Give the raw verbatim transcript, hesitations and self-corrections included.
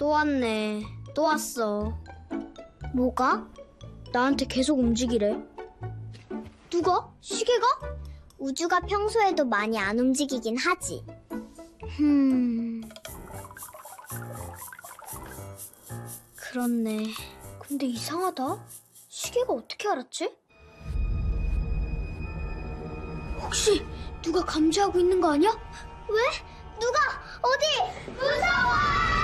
또 왔네. 또 왔어. 뭐가? 나한테 계속 움직이래. 누가? 시계가? 우주가 평소에도 많이 안 움직이긴 하지. 흠... 그렇네. 근데 이상하다. 시계가 어떻게 알았지? 혹시 누가 감지하고 있는 거 아니야? 왜? 누가? 어디? 무서워!